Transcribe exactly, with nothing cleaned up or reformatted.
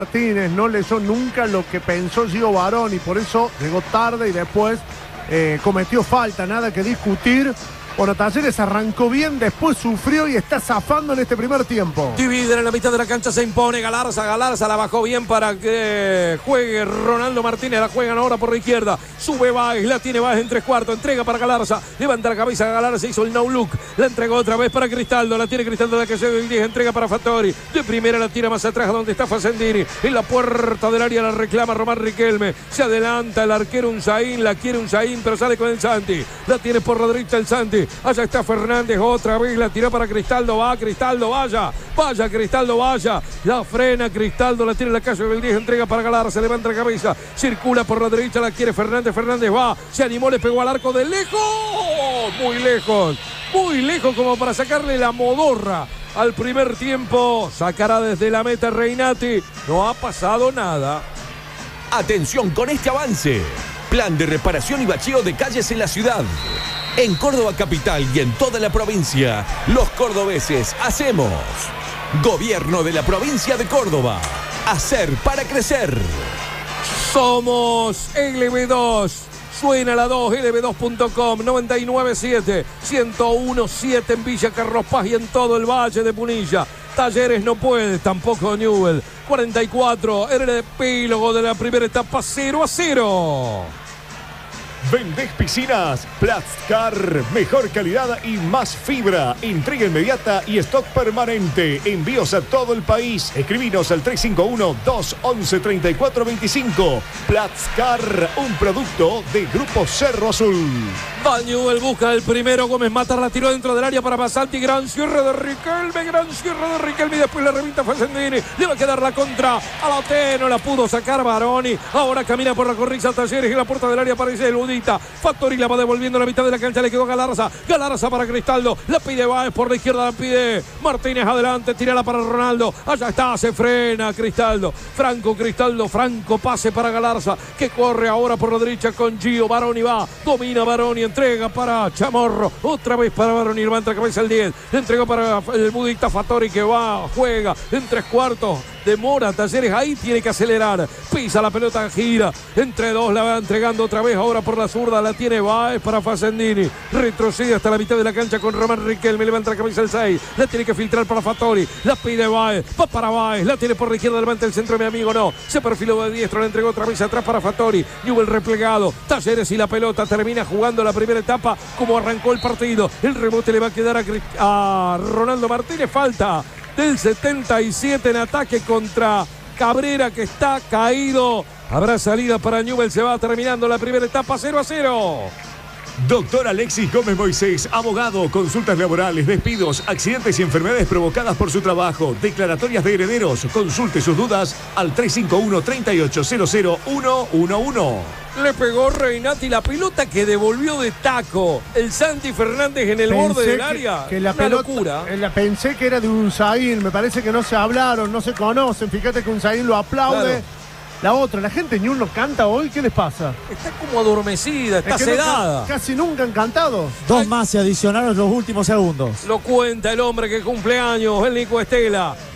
Martínez no leyó nunca lo que pensó Gio Baroni, por eso llegó tarde y después eh, cometió falta, nada que discutir. Bueno, Talleres arrancó bien, después sufrió y está zafando en este primer tiempo. Dividen en la mitad de la cancha, se impone Galarza, Galarza la bajó bien para que juegue Ronaldo Martínez, la juegan ahora por la izquierda, sube Báez, la tiene Báez en tres cuartos, entrega para Galarza, levanta la cabeza Galarza, hizo el no look, la entregó otra vez para Cristaldo, la tiene Cristaldo de que llega el diez, entrega para Fattori, de primera la tira más atrás donde está Facendini, en la puerta del área la reclama Román Riquelme, se adelanta el arquero Unzaín, la quiere Unzaín, pero sale con el Santi, la tiene por la derecha el Santi. Allá está Fernández, otra vez la tiró para Cristaldo, va Cristaldo, vaya, vaya Cristaldo, vaya, la frena Cristaldo, la tiene en la calle del diez, entrega para Galarza, se levanta la cabeza, circula por la derecha, la quiere Fernández, Fernández va, se animó, le pegó al arco de lejos, muy lejos, muy lejos como para sacarle la modorra al primer tiempo, sacará desde la meta Reinati, no ha pasado nada. Atención con este avance, plan de reparación y bacheo de calles en la ciudad. En Córdoba capital y en toda la provincia, los cordobeses hacemos. Gobierno de la provincia de Córdoba. Hacer para crecer. Somos L B dos. Suena la dos, L B dos punto com, noventa y nueve siete, ciento uno punto siete en Villa Carlos Paz y en todo el Valle de Punilla. Talleres no puede, tampoco Newell. cuarenta y cuatro, era el epílogo de la primera etapa, cero a cero. ¿Vendés piscinas? Platzcar, mejor calidad y más fibra. Entrega inmediata y stock permanente. Envíos a todo el país. Escribinos al tres cinco uno, dos once, treinta y cuatro veinticinco. Platzcar, un producto de Grupo Cerro Azul. Va Newell, busca el primero. Gómez Matar la tiró dentro del área para Basalti. Gran cierre de Riquelme, gran cierre de Riquelme. Y después la revista Facendini. Le va a quedar la contra a la T. No la pudo sacar Baroni. Ahora camina por la corrisa Talleres y la puerta del área aparece el Fattori la va devolviendo a la mitad de la cancha, le quedó Galarza, Galarza para Cristaldo, la pide Báez por la izquierda, la pide Martínez adelante, tírala para Ronaldo, allá está, se frena Cristaldo, Franco Cristaldo, Franco pase para Galarza, que corre ahora por la derecha con Gio, Baroni va, domina Baroni, entrega para Chamorro, otra vez para Baroni, levanta la cabeza el diez, le entregó para el budista Fattori que va, juega en tres cuartos, demora Talleres, ahí tiene que acelerar, pisa la pelota, gira, entre dos la va entregando otra vez, ahora por la zurda la tiene Báez para Facendini, retrocede hasta la mitad de la cancha con Román Riquelme, levanta la cabeza el seis, la tiene que filtrar para Fattori, la pide Báez, va para Báez, la tiene por la izquierda, levanta el centro mi amigo, no, se perfiló de diestro, la entregó otra vez atrás para Fattori, Newell replegado, Talleres y la pelota, termina jugando la primera etapa como arrancó el partido, el rebote le va a quedar a, a Ronaldo Martínez, falta del setenta y siete en ataque contra Cabrera que está caído. Habrá salida para Newell, se va terminando la primera etapa, cero a cero. Doctor Alexis Gómez Moisés, abogado, consultas laborales, despidos, accidentes y enfermedades provocadas por su trabajo, declaratorias de herederos. Consulte sus dudas al tres cinco uno, tres ocho cero cero, uno uno uno. Le pegó Reinati la pelota que devolvió de taco el Santi Fernández en el pensé borde del que, área. Que la Una pelota, locura. La, pensé que era de Unzaín, me parece que no se hablaron, no se conocen. Fíjate que Unzaín lo aplaude. Claro. La otra, la gente Newell no canta hoy, ¿qué les pasa? Está como adormecida, está es que sedada. No, casi nunca han cantado. Dos más se adicionaron en los últimos segundos. Lo cuenta el hombre que cumple años, el Nico Estela.